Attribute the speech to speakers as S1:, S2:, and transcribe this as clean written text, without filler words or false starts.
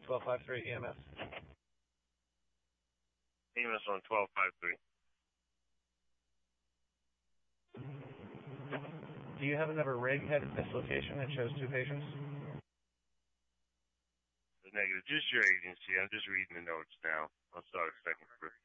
S1: 1253 EMS.
S2: EMS on 1253.
S1: Do you happen to have a rig head at this location that shows 2 patients?
S2: Negative. Just your agency. I'm just reading the notes now. I'll start a second crew.